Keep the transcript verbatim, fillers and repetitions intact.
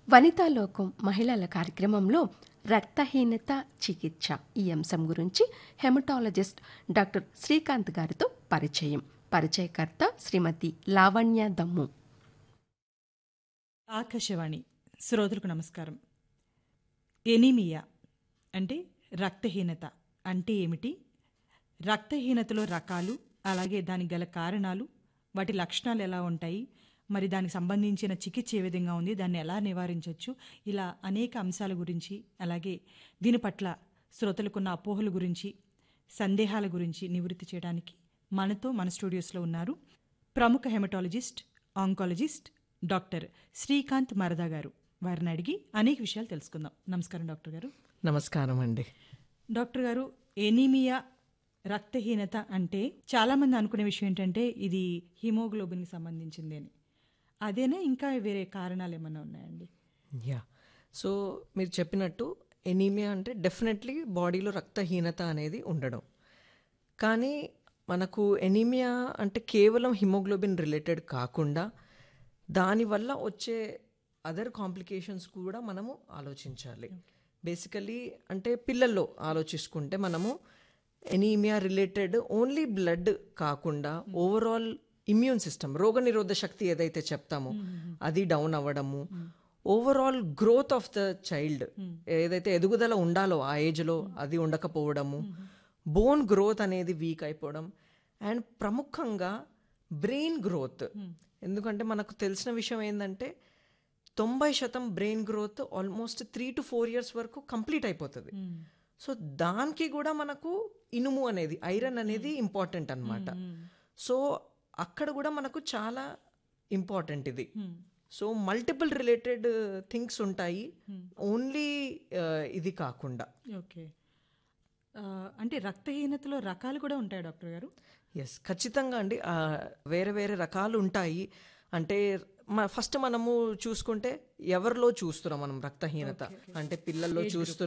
వనితాలోకం మహిళల కార్యక్రమంలో రక్తహీనత చికిత్స ఈ అంశం గురించి హెమటాలజిస్ట్ డాక్టర్ శ్రీకాంత్ గారితో పరిచయం. పరిచయకర్త శ్రీమతి లావణ్య దమ్ము. ఆకాశవాణి శ్రోతలకు నమస్కారం. ఎనీమియా అంటే రక్తహీనత అంటే ఏమిటి, రక్తహీనతలో రకాలు, అలాగే దానికి గల కారణాలు, వాటి లక్షణాలు ఎలా ఉంటాయి, మరి దానికి సంబంధించిన చికిత్స ఏ విధంగా ఉంది, దాన్ని ఎలా నివారించవచ్చు, ఇలా అనేక అంశాల గురించి, అలాగే దీని పట్ల శ్రోతలకున్న అపోహల గురించి, సందేహాల గురించి నివృత్తి చేయడానికి మనతో మన స్టూడియోస్లో ఉన్నారు ప్రముఖ హెమటాలజిస్ట్, ఆంకాలజిస్ట్ డాక్టర్ శ్రీకాంత్ మరదా గారు. వారిని అడిగి అనేక విషయాలు తెలుసుకుందాం. నమస్కారం డాక్టర్ గారు. నమస్కారం అండి. డాక్టర్ గారు, ఎనీమియా రక్తహీనత అంటే చాలామంది అనుకునే విషయం ఏంటంటే ఇది హిమోగ్లోబిన్కి సంబంధించింది అని. అదేనా, ఇంకా వేరే కారణాలు ఏమైనా ఉన్నాయండి? యా, సో మీరు చెప్పినట్టు ఎనీమియా అంటే డెఫినెట్లీ బాడీలో రక్తహీనత అనేది ఉండడం. కానీ మనకు ఎనీమియా అంటే కేవలం హిమోగ్లోబిన్ రిలేటెడ్ కాకుండా దానివల్ల వచ్చే అదర్ కాంప్లికేషన్స్ కూడా మనము ఆలోచించాలి. బేసికలీ అంటే పిల్లల్లో ఆలోచించుకుంటే మనము ఎనీమియా రిలేటెడ్ ఓన్లీ బ్లడ్ కాకుండా ఓవరాల్ ఇమ్యూన్ సిస్టమ్, రోగనిరోధక శక్తి ఏదైతే చెప్తామో అది డౌన్ అవ్వడము, overall growth of the child ఏదైతే ఎదుగుదల ఉండాలో ఆ ఏజ్లో అది ఉండకపోవడము, బోన్ గ్రోత్ అనేది వీక్ అయిపోవడం, అండ్ ప్రముఖంగా బ్రెయిన్ గ్రోత్. ఎందుకంటే మనకు తెలిసిన విషయం ఏంటంటే తొంభై శాతం brain growth almost three to four years వరకు కంప్లీట్ అయిపోతుంది. సో దానికి కూడా మనకు ఇనుము అనేది, ఐరన్ అనేది ఇంపార్టెంట్ అన్నమాట. సో అక్కడ కూడా మనకు చాలా ఇంపార్టెంట్ ఇది. సో మల్టిపుల్ రిలేటెడ్ థింగ్స్ ఉంటాయి, ఓన్లీ ఇది కాకుండా. ఓకే, అంటే రక్తహీనతలో రకాలు కూడా ఉంటాయి డాక్టర్ గారు? ఎస్, ఖచ్చితంగా అండి. వేరే వేరే రకాలు ఉంటాయి. అంటే ఫస్ట్ మనము చూసుకుంటే ఎవరిలో చూస్తున్నాం మనం రక్తహీనత అంటే పిల్లల్లో చూస్తున్నాం.